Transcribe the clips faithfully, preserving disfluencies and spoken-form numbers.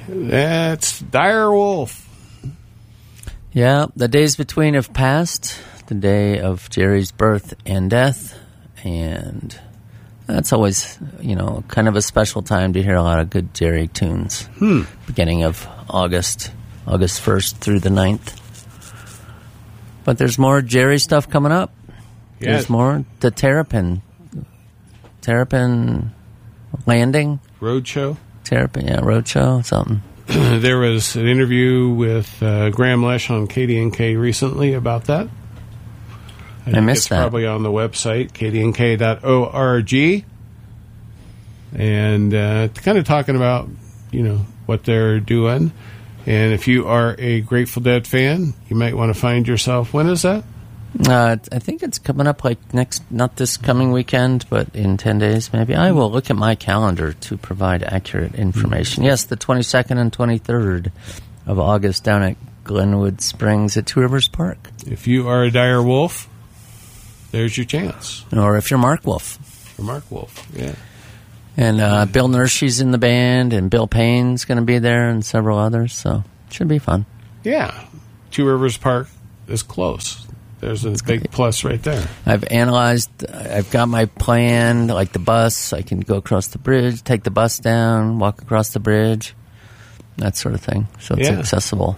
That's Dire Wolf. Yeah, the days between have passed. The day of Jerry's birth and death. And that's always, you know, kind of a special time to hear a lot of good Jerry tunes. Hmm. Beginning of August, August first through the ninth. But there's more Jerry stuff coming up. Yeah. There's more. The Terrapin. Terrapin Landing. Roadshow. Terrapin, yeah, Roadshow, something. There was an interview with uh, Graham Lesh on K D N K recently about that. I, I missed it's that. Probably on the website, k d n k dot org. And uh, kind of talking about, you know, what they're doing. And if you are a Grateful Dead fan, you might want to find yourself. When is that? Uh, I think it's coming up like next, not this coming weekend, but in ten days maybe. I will look at my calendar to provide accurate information. Mm-hmm. Yes, the twenty-second and twenty-third of August down at Glenwood Springs at Two Rivers Park. If you are a Dire Wolf, there's your chance. Or if you're Mark Wolf. Or Mark Wolf, yeah. And uh, Bill Nershey's in the band, and Bill Payne's going to be there, and several others, so it should be fun. Yeah. Two Rivers Park is close. There's a That's big great. Plus right there. I've analyzed, I've got my plan, like the bus. I can go across the bridge, take the bus down, walk across the bridge, that sort of thing. So it's yeah. accessible.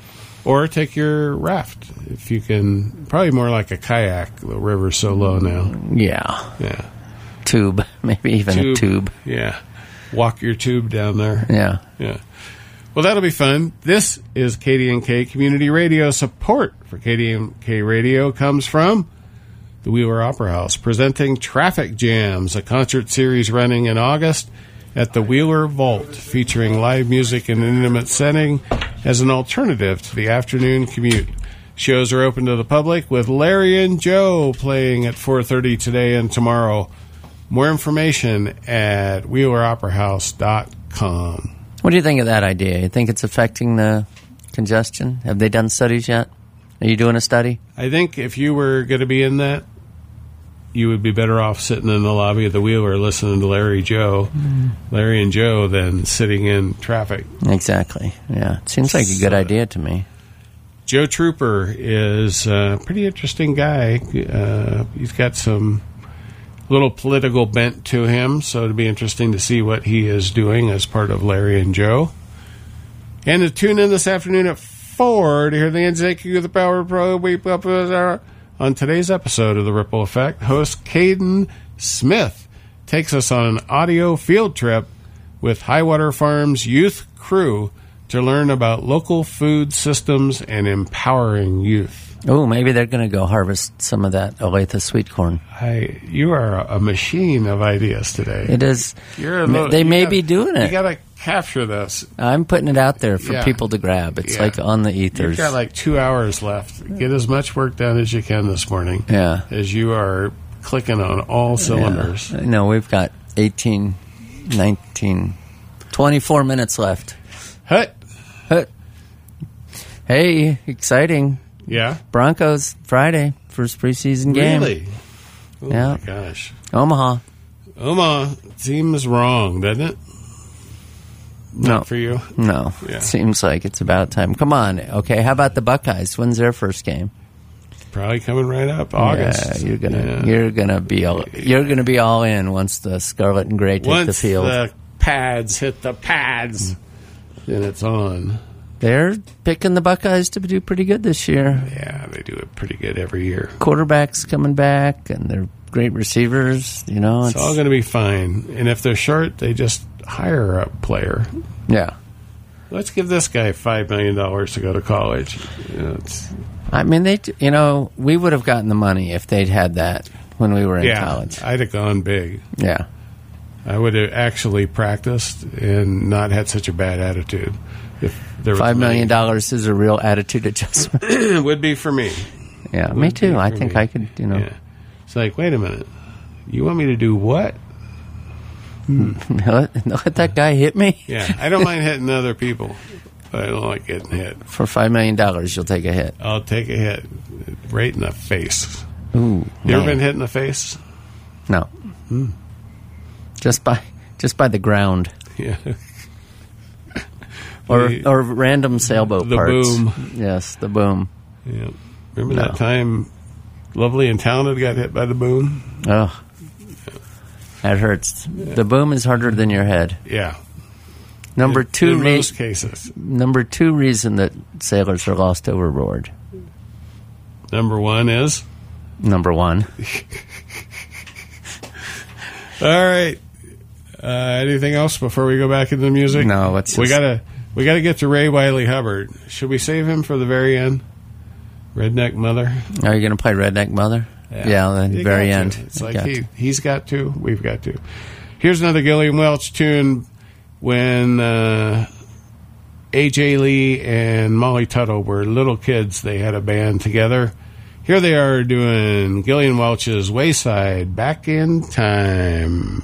Or take your raft, if you can. Probably more like a kayak. The river's so low now. Yeah. Yeah. Tube, maybe even tube. a tube. Yeah. Walk your tube down there. Yeah. Yeah. Well, that'll be fun. This is K D N K Community Radio. Support for K D N K Radio comes from the Wheeler Opera House, presenting Traffic Jams, a concert series running in August at the Wheeler Vault, featuring live music in an intimate setting as an alternative to the afternoon commute. Shows are open to the public, with Larry and Joe playing at four thirty today and tomorrow. More information at wheeler opera house dot com. What do you think of that idea? You think it's affecting the congestion? Have they done studies yet? Are you doing a study? I think if you were going to be in that, you would be better off sitting in the lobby of the Wheeler listening to Larry Joe, mm. Larry and Joe, than sitting in traffic. Exactly. Yeah. It seems like a good so, idea to me. Joe Trooper is a pretty interesting guy. Uh, he's got some little political bent to him, so it'll be interesting to see what he is doing as part of Larry and Joe. And to tune in this afternoon at four to hear the N Z Q of the Power Pro on today's episode of The Ripple Effect. Host Caden Smith takes us on an audio field trip with Highwater Farms youth crew to learn about local food systems and empowering youth. Oh, maybe they're going to go harvest some of that Olathe sweet corn. I, you are a machine of ideas today. It is. You're a little, they you may gotta, be doing it. You got to capture this. I'm putting it out there for yeah. people to grab. It's yeah. like on the ethers. You've got like two hours left. Get as much work done as you can this morning. Yeah. As you are clicking on all cylinders. Yeah. No, we've got eighteen, nineteen, twenty-four minutes left. Hut. Hut. Hey, exciting. Yeah. Broncos Friday, first preseason game. Really? Oh yeah. my gosh. Omaha. Omaha seems wrong, doesn't it? Not no. for you? No. Yeah. Seems like it's about time. Come on. Okay, how about the Buckeyes? When's their first game? Probably coming right up, August. Yeah, you're gonna yeah. you're gonna be all you're gonna be all in once the Scarlet and Gray take once the field. The pads hit the pads, then it's on. They're picking the Buckeyes to do pretty good this year. Yeah, they do it pretty good every year. Quarterback's coming back, and they're great receivers. You know, it's, it's all going to be fine. And if they're short, they just hire a player. Yeah. Let's give this guy five million dollars to go to college. You know, it's, I mean, they. You know, we would have gotten the money if they'd had that when we were in yeah, college. I'd have gone big. Yeah. I would have actually practiced and not had such a bad attitude. If there was Five million dollars is a real attitude adjustment. It would be for me. Yeah, would me too. I think me. I could, you know. Yeah. It's like, wait a minute. You want me to do what? let, let that guy hit me? Yeah, I don't mind hitting other people, but I don't like getting hit. For five million dollars, you'll take a hit. I'll take a hit right in the face. Ooh, You man. ever been hit in the face? No. Just by just by the ground. Yeah. Or The- or random sailboat the parts. boom. Yes, the boom. Yeah. Remember No. that time Lovely and Talented got hit by the boom? Oh, that hurts. The boom is harder than your head. Yeah. Number In- two, in re- most cases. number two reason that sailors are lost overboard. Number one is? Number one. All right. Uh, anything else before we go back into the music? No, let's We just- gotta we gotta get to Ray Wiley Hubbard. Should we save him for the very end? Redneck Mother. Are you going to play Redneck Mother? Yeah, the You very got to. end. It's You like got he, to. he's got to. We've got to. Here's another Gilliam Welch tune when uh, A J Lee and Molly Tuttle were little kids. They had a band together. Here they are doing Gillian Welch's Wayside, Back in Time.